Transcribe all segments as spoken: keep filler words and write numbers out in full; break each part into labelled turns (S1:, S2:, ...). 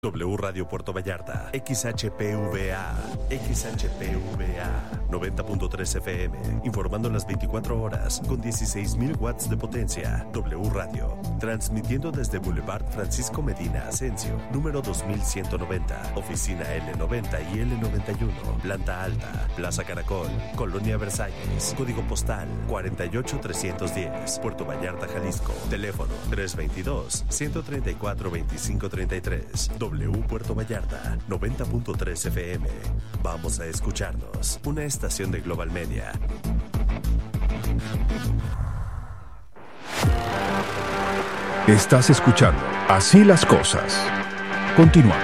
S1: W Radio Puerto Vallarta, X H P V A, X H P V A, noventa punto tres F M, informando las veinticuatro horas, con dieciséis mil watts de potencia. W Radio, transmitiendo desde Boulevard Francisco Medina Asensio, número dos mil ciento noventa, oficina L noventa y L noventa y uno, planta alta, Plaza Caracol, Colonia Versalles, código postal cuarenta y ocho trescientos diez, Puerto Vallarta, Jalisco, teléfono tres veintidós, ciento treinta y cuatro, veinticinco treinta y tres. W Puerto Vallarta, noventa punto tres F M. Vamos a escucharnos. Una estación de Global Media.
S2: Estás escuchando Así las Cosas. Continuamos.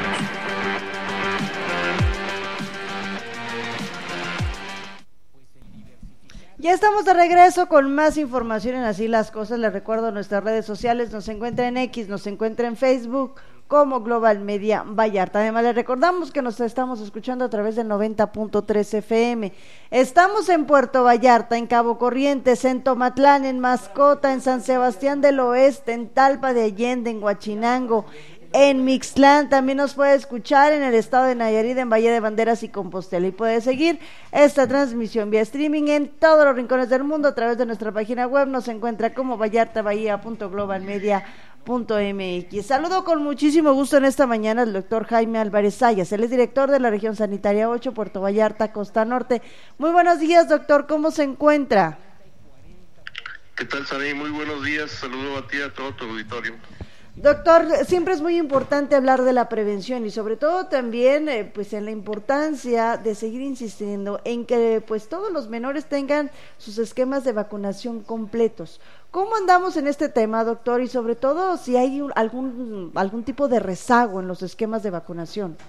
S3: Ya estamos de regreso con más información en Así las Cosas. Les recuerdo nuestras redes sociales. Nos encuentra en X, nos encuentra en Facebook como Global Media Vallarta. Además, les recordamos que nos estamos escuchando a través del noventa punto tres F M. Estamos en Puerto Vallarta, en Cabo Corrientes, en Tomatlán, en Mascota, en San Sebastián del Oeste, en Talpa de Allende, en Huachinango, en Mixtlán. También nos puede escuchar en el estado de Nayarit, en Valle de Banderas y Compostela, y puede seguir esta transmisión vía streaming en todos los rincones del mundo a través de nuestra página web. Nos encuentra como vallarta bahía punto global media punto m x. Saludo con muchísimo gusto en esta mañana al doctor Jaime Álvarez Sayas. Él es director de la región sanitaria ocho, Puerto Vallarta, Costa Norte. Muy buenos días, doctor, ¿cómo se encuentra?
S4: ¿Qué tal, Saray? Muy buenos días, saludo a ti y a todo tu auditorio.
S3: Doctor, siempre es muy importante hablar de la prevención y sobre todo también eh, pues en la importancia de seguir insistiendo en que pues todos los menores tengan sus esquemas de vacunación completos. ¿Cómo andamos en este tema, doctor? Y sobre todo si hay un, algún algún tipo de rezago en los esquemas de vacunación.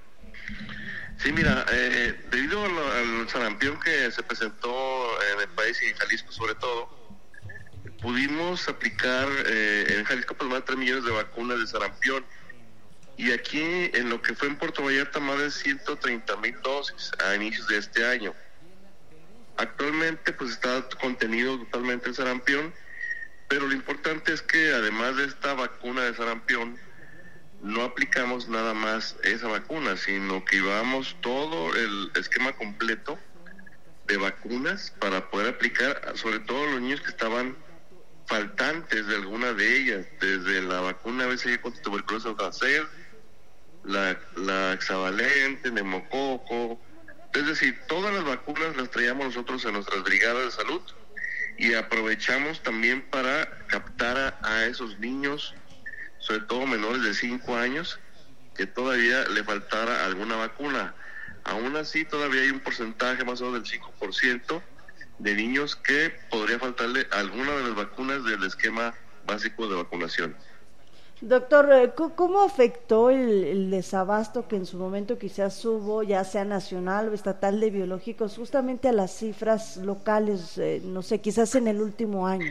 S4: Sí, mira, eh, debido al, al sarampión que se presentó en el país y en Jalisco sobre todo, pudimos aplicar eh, en Jalisco pues más de tres millones de vacunas de sarampión, y aquí en lo que fue en Puerto Vallarta más de ciento treinta mil dosis a inicios de este año. Actualmente pues está contenido totalmente el sarampión, pero lo importante es que además de esta vacuna de sarampión no aplicamos nada más esa vacuna, sino que llevamos todo el esquema completo de vacunas para poder aplicar sobre todo a los niños que estaban faltantes de alguna de ellas, desde la vacuna B C G contra tuberculosis Alcacer, la, la hexavalente, neumococo, es decir, todas las vacunas las traíamos nosotros en nuestras brigadas de salud y aprovechamos también para captar a, a esos niños, sobre todo menores de cinco años, que todavía le faltara alguna vacuna. Aún así, todavía hay un porcentaje más o menos del cinco por ciento de niños que podría faltarle alguna de las vacunas del esquema básico de vacunación.
S3: Doctor, ¿cómo afectó el, el desabasto que en su momento quizás hubo, ya sea nacional o estatal, de biológicos, justamente a las cifras locales, eh, no sé, quizás en el último año?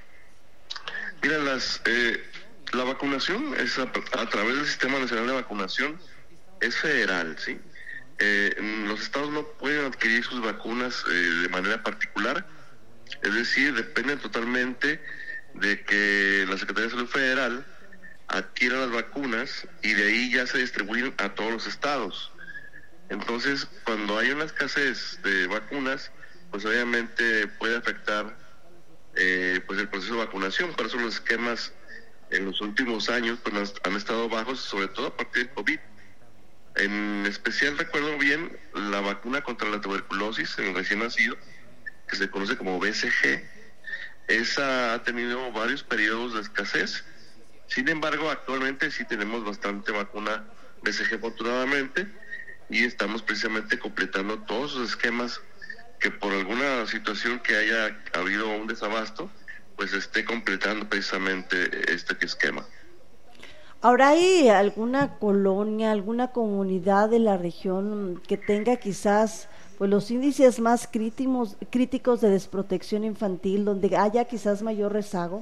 S4: Mira, las, eh, la vacunación es a, a través del Sistema Nacional de Vacunación, es federal, ¿sí? Eh, los estados no pueden adquirir sus vacunas eh, de manera particular, es decir, dependen totalmente de que la Secretaría de Salud Federal adquiera las vacunas y de ahí ya se distribuyen a todos los estados. Entonces, cuando hay una escasez de vacunas, pues obviamente puede afectar eh, pues el proceso de vacunación. Por eso los esquemas en los últimos años pues han, han estado bajos, sobre todo a partir del COVID. En especial recuerdo bien la vacuna contra la tuberculosis en el recién nacido, que se conoce como B C G. Esa ha tenido varios periodos de escasez. Sin embargo, actualmente sí tenemos bastante vacuna B C G afortunadamente, y estamos precisamente completando todos los esquemas que por alguna situación que haya habido un desabasto, pues esté completando precisamente este esquema.
S3: Ahora, ¿hay alguna colonia, alguna comunidad de la región que tenga quizás pues los índices más críticos, críticos de desprotección infantil, donde haya quizás mayor rezago?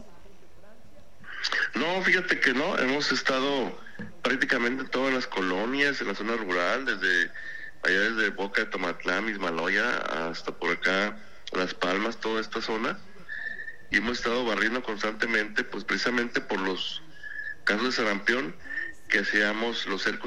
S4: No, fíjate que no, hemos estado prácticamente en todas las colonias, en la zona rural, desde allá desde Boca de Tomatlán, Mismaloya, hasta por acá, Las Palmas, toda esta zona, y hemos estado barriendo constantemente, pues precisamente por los casos de sarampión, que hacíamos los cercos